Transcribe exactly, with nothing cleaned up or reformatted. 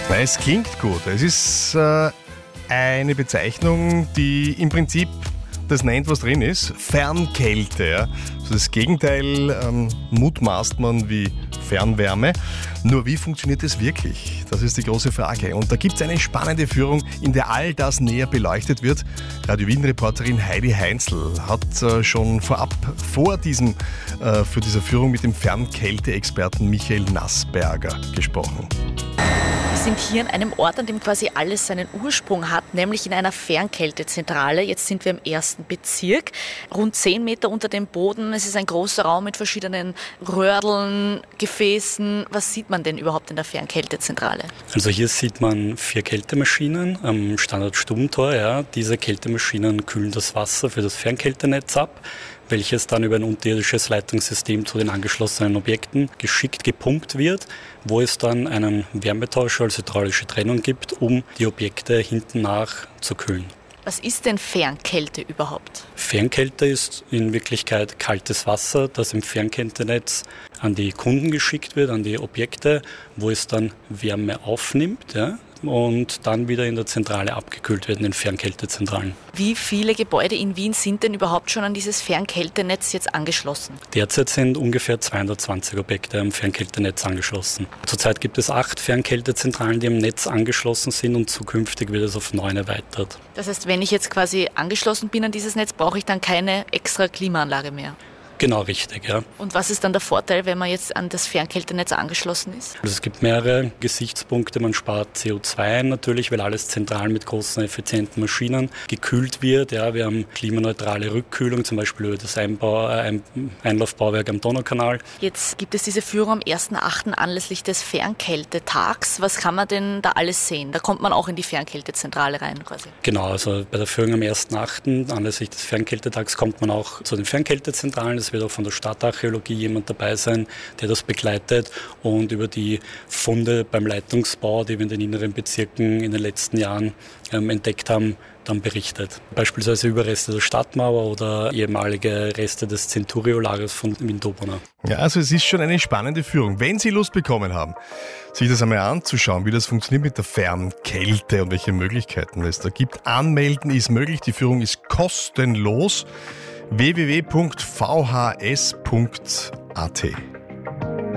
Es klingt gut. Es ist äh, eine Bezeichnung, die im Prinzip das nennt, was drin ist. Fernkälte. Ja. Also das Gegenteil ähm, mutmaßt man wie Fernwärme. Nur wie funktioniert das wirklich? Das ist die große Frage. Und da gibt es eine spannende Führung, in der all das näher beleuchtet wird. Radio Wien-Reporterin Heidi Heinzl hat äh, schon vorab vor diesem, äh, für dieser Führung mit dem Fernkälte-Experten Michael Nassberger gesprochen. Wir sind hier an einem Ort, an dem quasi alles seinen Ursprung hat, nämlich in einer Fernkältezentrale. Jetzt sind wir im ersten Bezirk, rund zehn Meter unter dem Boden. Es ist ein großer Raum mit verschiedenen Röhrdeln, Gefäßen. Was sieht man denn überhaupt in der Fernkältezentrale? Also hier sieht man vier Kältemaschinen am Standort Stubentor. Ja. Diese Kältemaschinen kühlen das Wasser für das Fernkältenetz ab, welches dann über ein unterirdisches Leitungssystem zu den angeschlossenen Objekten geschickt gepumpt wird, wo es dann einen Wärmetauscher als hydraulische Trennung gibt, um die Objekte hinten nach zu kühlen. Was ist denn Fernkälte überhaupt? Fernkälte ist in Wirklichkeit kaltes Wasser, das im Fernkältenetz an die Kunden geschickt wird, an die Objekte, wo es dann Wärme aufnimmt, ja, und dann wieder in der Zentrale abgekühlt wird, in den Fernkältezentralen. Wie viele Gebäude in Wien sind denn überhaupt schon an dieses Fernkältenetz jetzt angeschlossen? Derzeit sind ungefähr zweihundertzwanzig Objekte am Fernkältenetz angeschlossen. Zurzeit gibt es acht Fernkältezentralen, die am Netz angeschlossen sind, und zukünftig wird es auf neun erweitert. Das heißt, wenn ich jetzt quasi angeschlossen bin an dieses Netz, brauche ich dann keine extra Klimaanlage mehr? Genau, richtig, ja. Und was ist dann der Vorteil, wenn man jetzt an das Fernkältenetz angeschlossen ist? Also es gibt mehrere Gesichtspunkte. Man spart C O zwei ein natürlich, weil alles zentral mit großen, effizienten Maschinen gekühlt wird. Ja, wir haben klimaneutrale Rückkühlung, zum Beispiel über das Einbau, äh, Einlaufbauwerk am Donaukanal. Jetzt gibt es diese Führung am ersten achten anlässlich des Fernkältetags. Was kann man denn da alles sehen? Da kommt man auch in die Fernkältezentrale rein quasi. Genau, also bei der Führung am ersten achten anlässlich des Fernkältetags kommt man auch zu den Fernkältezentralen. Es wird auch von der Stadtarchäologie jemand dabei sein, der das begleitet und über die Funde beim Leitungsbau, die wir in den inneren Bezirken in den letzten Jahren ähm, entdeckt haben, dann berichtet. Beispielsweise Überreste der Stadtmauer oder ehemalige Reste des Centurio-Lagers von Wien-Dobunna. Ja, also es ist schon eine spannende Führung. Wenn Sie Lust bekommen haben, sich das einmal anzuschauen, wie das funktioniert mit der Fernkälte und welche Möglichkeiten es da gibt. Anmelden ist möglich, die Führung ist kostenlos. w w w punkt v h s punkt a t